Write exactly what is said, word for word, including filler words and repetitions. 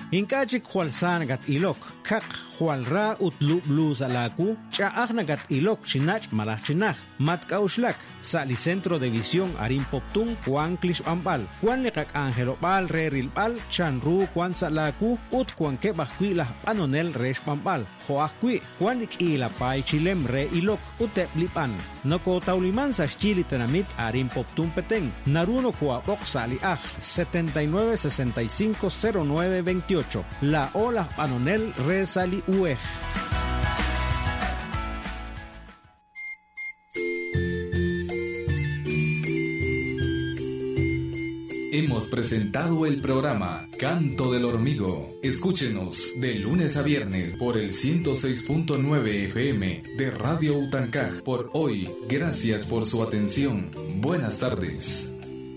Inkachik Jualsan gat ilok, kak Jualra utlu blues alaku, chaagna gat ilok chinach malach chinach, matkauslak, sali centro de visión arin poptun, Juan Klish Ambal, Juan Lekak Angelo Bal, Re Rilbal, Chanru, Juan Salaku, Ut Juan Kebakui la Panonel Resh Pambal, Joakui, Juan Ila Pai Chilem Re Ilok, Utep Lipan, Noko Tauliman sa Chili Tenamit arin poptun peteng, Naruno Kua Sali Aj, setenta y nueve sesenta y cinco cero nueve veintiocho, La Ola Panonel Re Sali Uej. Hemos presentado el programa Canto del Hormigo. Escúchenos de lunes a viernes por el ciento seis punto nueve F M de Radio Utancaj. Por hoy, gracias por su atención. Buenas tardes.